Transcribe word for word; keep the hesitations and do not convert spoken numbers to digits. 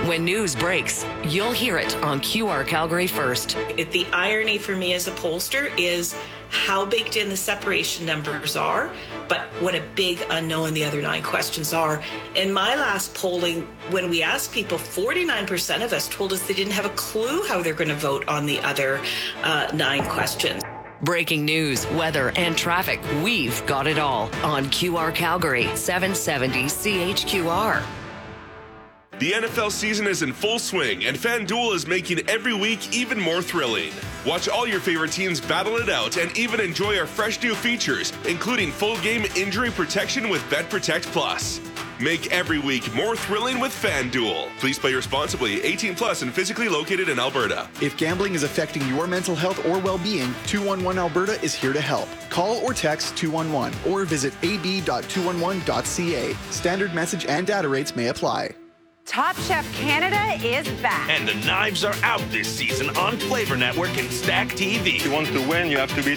When news breaks, you'll hear it on Q R Calgary first. It, the irony for me as a pollster is how baked in the separation numbers are, but what a big unknown the other nine questions are. In my last polling, when we asked people, forty-nine percent of us told us they didn't have a clue how they're going to vote on the other uh, nine questions. Breaking news, weather, and traffic. We've got it all on Q R Calgary, seven seventy C H Q R. The N F L season is in full swing, and FanDuel is making every week even more thrilling. Watch all your favorite teams battle it out and even enjoy our fresh new features, including full game injury protection with BetProtect Plus. Make every week more thrilling with FanDuel. Please play responsibly, eighteen plus and physically located in Alberta. If gambling is affecting your mental health or well-being, two one one Alberta is here to help. Call or text two one one or visit a b dot two one one dot c a. Standard message and data rates may apply. Top Chef Canada is back. And the knives are out this season on Flavor Network and Stack T V. If you want to win, you have to be